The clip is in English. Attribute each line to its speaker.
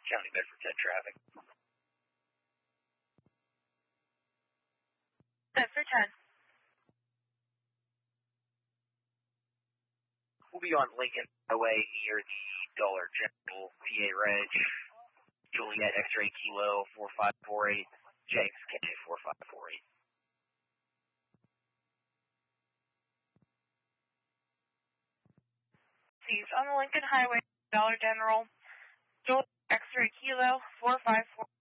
Speaker 1: County Bedford 10 traffic.
Speaker 2: Bedford 10.
Speaker 1: We'll be on Lincoln Highway near the Dollar General, PA Reg, Juliet X-Ray Kilo 4548, James K 4548.
Speaker 2: On the Lincoln Highway, Dollar General, Juliet X-Ray Kilo 4548.